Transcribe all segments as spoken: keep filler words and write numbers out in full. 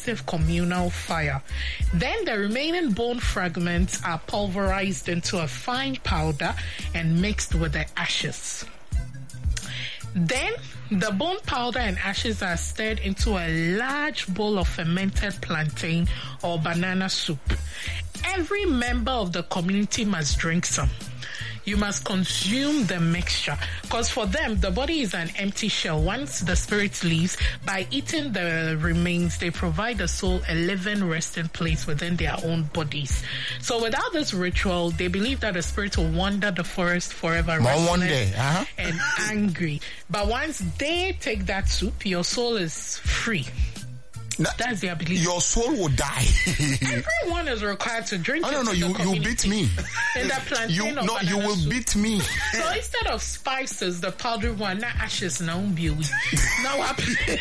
massive communal fire. Then the remaining bone fragments are pulverized into a fine powder and mixed with the ashes. Then the bone powder and ashes are stirred into a large bowl of fermented plantain or banana soup. Every member of the community must drink some. You must consume the mixture, because for them, the body is an empty shell. Once the spirit leaves, by eating the remains, they provide the soul a living resting place within their own bodies. So without this ritual, they believe that the spirit will wander the forest forever, restless one day. Uh-huh. and angry. But once they take that soup, your soul is free. No, that's their belief. Your soul will die. Everyone is required to drink. I don't know. You you beat me. In the plantain you no, you will soup. beat me. So instead of spices, the powdered one, not ashes, now beauty. Now what?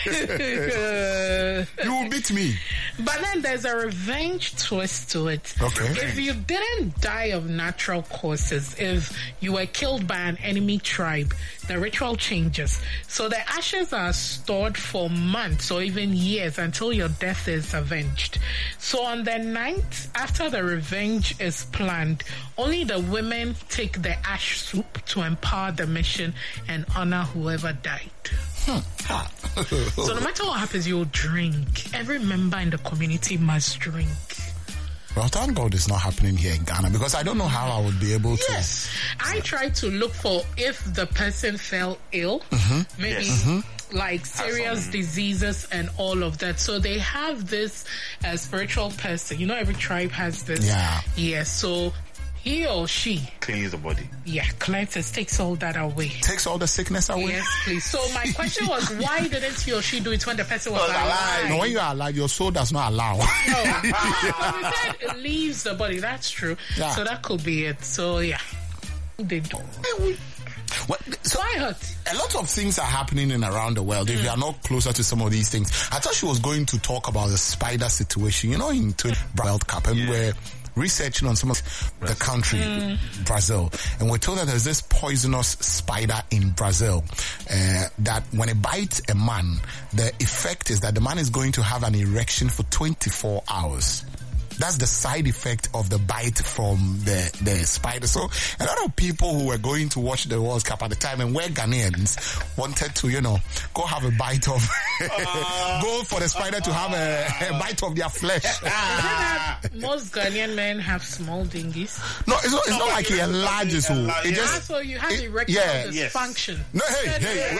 You will beat me. But then there's a revenge twist to it. Okay. If you didn't die of natural causes, if you were killed by an enemy tribe, the ritual changes. So the ashes are stored for months or even years until your death is avenged. So on the night after the revenge is planned, only the women take the ash soup to empower the mission and honor whoever died. Hmm. So no matter what happens, you'll drink. Every member in the community must drink. Well, thank God it's not happening here in Ghana, because I don't know how I would be able to. Yes. I tried to look for if the person fell ill, mm-hmm. maybe yes. mm-hmm. like serious diseases and all of that. So they have this uh, spiritual person. You know, every tribe has this. Yeah. Yeah. So he or she cleans the body. Yeah, cleanses, takes all that away. Takes all the sickness away? Yes, please. So my question was, why didn't he or she do it when the person was oh, alive? No, when you are alive, your soul does not allow. No. But we said it leaves the body. That's true. Yeah. So that could be it. So, yeah. They don't. What, so Why hurt? A lot of things are happening in around the world. Mm. If you are not closer to some of these things, I thought she was going to talk about the spider situation, you know, in the World Cup, and yeah. we're researching on some of the country, mm. Brazil, and we're told that there's this poisonous spider in Brazil uh, that when it bites a man, the effect is that the man is going to have an erection for twenty-four hours. That's the side effect of the bite from the, the spider. So a lot of people who were going to watch the World Cup at the time and were Ghanaians wanted to, you know, go have a bite of, uh, go for the spider to have a, a bite of their flesh. Most Ghanaian men have small dinghies. No, it's not, it's no, not like he enlarges. It yeah. just, so you have it, erectile yeah. dysfunction. Yes. No, hey, hey.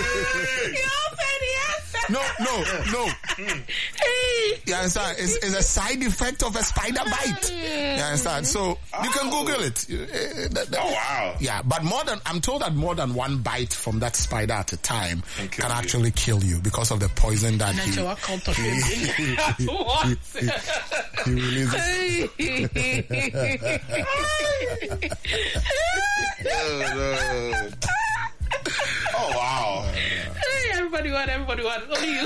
No, no, no. Hey. You understand? It's, it's a side effect of a spider bite. You understand? So you can Google it. Oh wow! Yeah, but more than I'm told that more than one bite from that spider at a time can actually kill you because of the poison that he, he, he releases. Oh wow! Hey, everybody want, everybody want. Only you.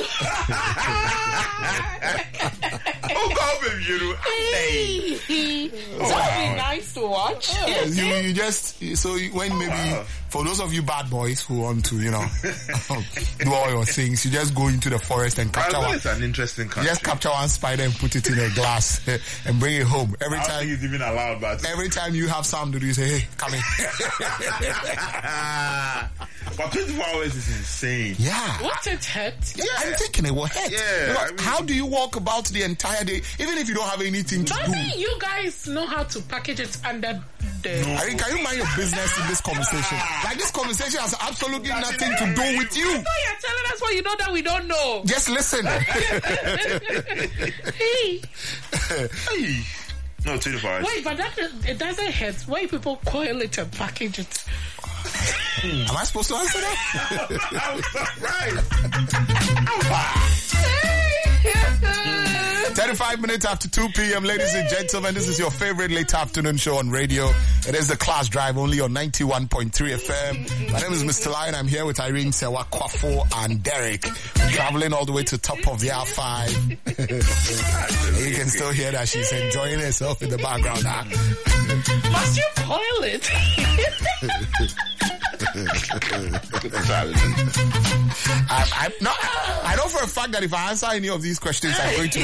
Oh God, baby, you. Hey, oh, that would wow. be nice to watch. Yeah, you, you just so when maybe oh, wow. for those of you bad boys who want to, you know, do all your things, you just go into the forest and capture one. It's an interesting country. Just capture one spider and put it in a glass and bring it home. Every I don't time think it's even allowed, but every time you have something to do, you say, "Hey, come in." But twenty-four hours is insane. Yeah. What's it hurt? Yeah, I'm thinking it will hurt. Yeah. Look, I mean, how do you walk about the entire day, even if you don't have anything to Maybe do? you guys know how to package it under the... No. I mean, can you mind your business in this conversation? Like, this conversation has absolutely nothing to do with you. I thought you're telling us what you know that we don't know. Just listen. Hey. Hey. No, twenty-four hours. Wait, but that, it doesn't hurt. Why people coil it and package it? Am I supposed to answer that? Right. thirty-five minutes after two p.m. Ladies and gentlemen, this is your favorite late afternoon show on radio. It is the Class Drive, only on ninety-one point three F M. My name is Mister Lion. I'm here with Irene, Sewa, Kwafo, and Derek. We're traveling all the way to top of the R five. You can still hear that she's enjoying herself in the background. Huh? Must you coil it? I, I, no, I know for a fact that if I answer any of these questions, I'm going to